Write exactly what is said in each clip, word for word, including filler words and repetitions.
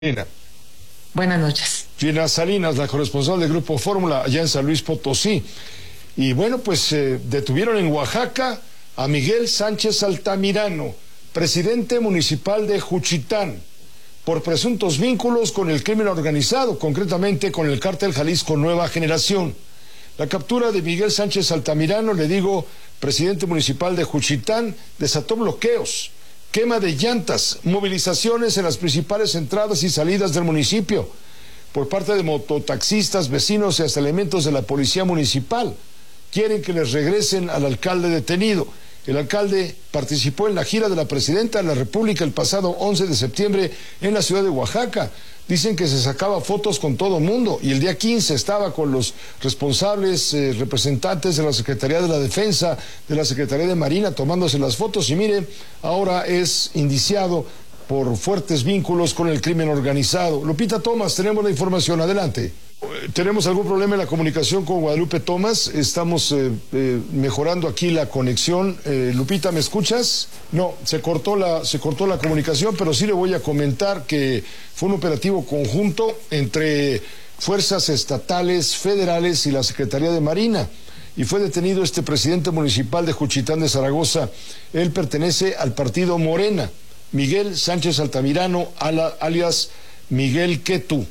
Gina. Buenas noches. Gina Salinas, la corresponsal del Grupo Fórmula allá en San Luis Potosí. Y bueno, pues eh, detuvieron en Oaxaca a Miguel Sánchez Altamirano, presidente municipal de Juchitán, por presuntos vínculos con el crimen organizado, concretamente con el cártel Jalisco Nueva Generación. La captura de Miguel Sánchez Altamirano, le digo, presidente municipal de Juchitán, desató bloqueos, quema de llantas, movilizaciones en las principales entradas y salidas del municipio por parte de mototaxistas, vecinos y hasta elementos de la policía municipal. Quieren que les regresen al alcalde detenido. El alcalde participó en la gira de la presidenta de la República el pasado once de septiembre en la ciudad de Oaxaca. Dicen que se sacaba fotos con todo mundo y el día quince estaba con los responsables, eh, representantes de la Secretaría de la Defensa, de la Secretaría de Marina, tomándose las fotos. Y mire, ahora es indiciado por fuertes vínculos con el crimen organizado. Lupita Tomás, tenemos la información, adelante. ¿Tenemos algún problema en la comunicación con Guadalupe Tomás? Estamos eh, eh, mejorando aquí la conexión. Eh, Lupita, ¿me escuchas? No, se cortó la, se cortó la comunicación, pero sí le voy a comentar que fue un operativo conjunto entre fuerzas estatales, federales y la Secretaría de Marina. Y fue detenido este presidente municipal de Juchitán de Zaragoza. Él pertenece al partido Morena, Miguel Sánchez Altamirano, alias Miguel Quetú.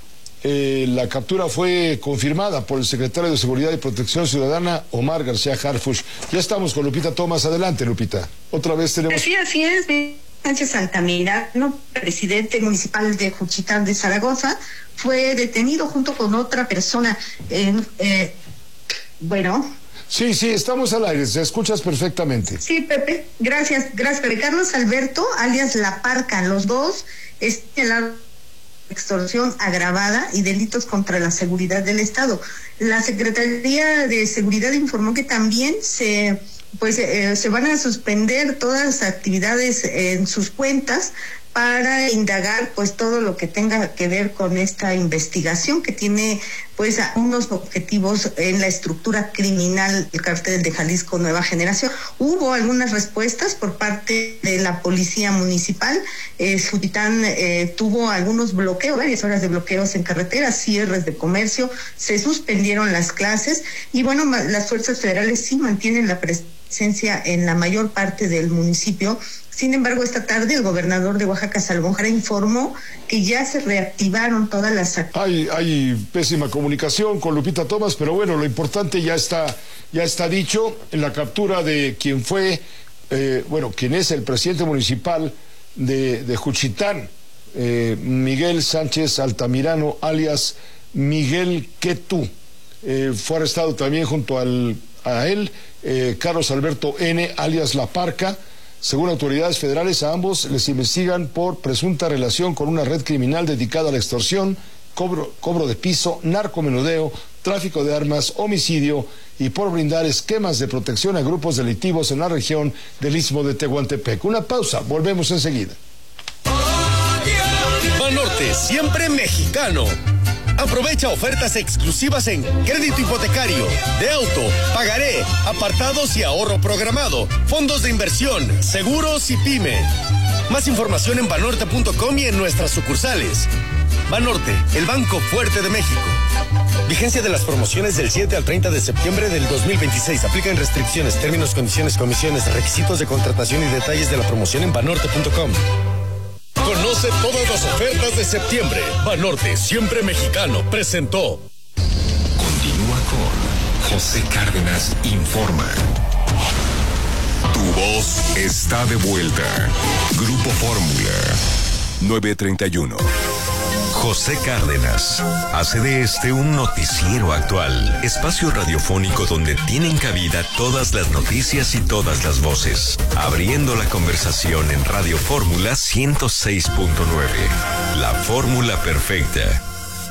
Eh, la captura fue confirmada por el secretario de Seguridad y Protección Ciudadana, Omar García Harfuch. Ya estamos con Lupita Tomás. Adelante, Lupita. Otra vez tenemos... Sí, así es. Sánchez Altamirano, presidente municipal de Juchitán de Zaragoza, fue detenido junto con otra persona. En, eh, bueno... Sí, sí, estamos al aire, se escuchas perfectamente. Sí, Pepe, gracias, gracias, Pepe. Carlos Alberto, alias La Parca, los dos, es el extorsión agravada y delitos contra la seguridad del Estado. La Secretaría de Seguridad informó que también se pues eh, se van a suspender todas las actividades en sus cuentas para indagar pues todo lo que tenga que ver con esta investigación que tiene pues unos objetivos en la estructura criminal del cártel de Jalisco Nueva Generación. Hubo algunas respuestas por parte de la policía municipal. eh, Juchitán eh, tuvo algunos bloqueos, varias horas de bloqueos en carreteras, cierres de comercio, se suspendieron las clases y bueno, las fuerzas federales sí mantienen la presencia en la mayor parte del municipio. Sin embargo, esta tarde el gobernador de Oaxaca, Salomón Jara, informó que ya se reactivaron todas las actividades. Hay, hay pésima comunicación con Lupita Tomás, pero bueno, lo importante ya está, ya está dicho. En la captura de quien fue, eh, bueno, quien es el presidente municipal de, de Juchitán, eh, Miguel Sánchez Altamirano, alias Miguel Quetú. Eh, fue arrestado también junto al, a él, eh, Carlos Alberto N., alias La Parca. Según autoridades federales, a ambos les investigan por presunta relación con una red criminal dedicada a la extorsión, cobro, cobro de piso, narcomenudeo, tráfico de armas, homicidio y por brindar esquemas de protección a grupos delictivos en la región del Istmo de Tehuantepec. Una pausa, volvemos enseguida. Banorte, siempre mexicano. Aprovecha ofertas exclusivas en crédito hipotecario, de auto, pagaré, apartados y ahorro programado, fondos de inversión, seguros y pyme. Más información en banorte punto com y en nuestras sucursales. Banorte, el banco fuerte de México. Vigencia de las promociones del siete al treinta de septiembre del dos mil veintiséis. Aplican restricciones, términos, condiciones, comisiones, requisitos de contratación y detalles de la promoción en banorte punto com. Conoce todas las ofertas de septiembre. Banorte, siempre mexicano, presentó. Continúa con José Cárdenas Informa. Tu voz está de vuelta. Grupo Fórmula. nueve treinta y uno. José Cárdenas hace de este un noticiero actual, espacio radiofónico donde tienen cabida todas las noticias y todas las voces, abriendo la conversación en Radio Fórmula ciento seis punto nueve, la fórmula perfecta.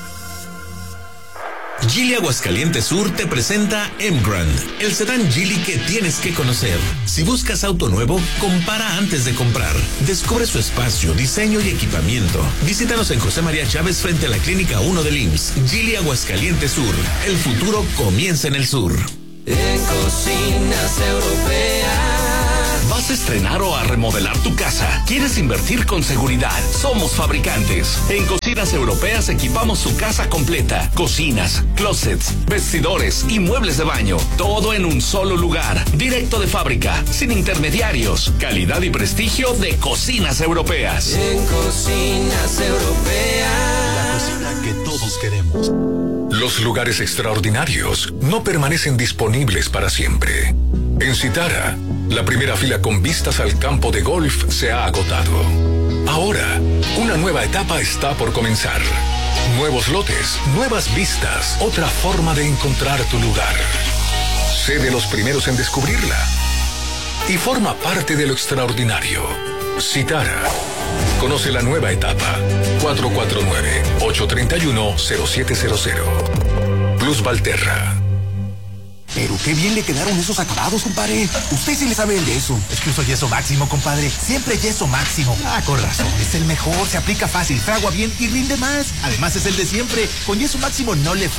Geely Aguascalientes Sur te presenta M-Grand, el sedán Geely que tienes que conocer. Si buscas auto nuevo, compara antes de comprar. Descubre su espacio, diseño y equipamiento. Visítanos en José María Chávez frente a la Clínica uno del I M S S. Geely Aguascalientes Sur, el futuro comienza en el sur. En Cocinas Europeas ¿Vas a estrenar o a remodelar tu casa? ¿Quieres invertir con seguridad? Somos fabricantes. En Cocinas Europeas equipamos su casa completa. Cocinas, closets, vestidores y muebles de baño. Todo en un solo lugar. Directo de fábrica, sin intermediarios. Calidad y prestigio de Cocinas Europeas. En Cocinas Europeas. La cocina que todos queremos. Los lugares extraordinarios no permanecen disponibles para siempre. En Citara, la primera fila con vistas al campo de golf se ha agotado. Ahora, una nueva etapa está por comenzar. Nuevos lotes, nuevas vistas, otra forma de encontrar tu lugar. Sé de los primeros en descubrirla y forma parte de lo extraordinario. Citara. Conoce la nueva etapa. cuatro cuatro nueve, ocho tres uno, cero siete cero cero. Plus Valterra. Pero qué bien le quedaron esos acabados, compadre. Usted sí le sabe el yeso. Es que uso yeso máximo, compadre. Siempre yeso máximo. Ah, con razón. Es el mejor, se aplica fácil, fragua bien y rinde más. Además es el de siempre. Con yeso máximo no le falta.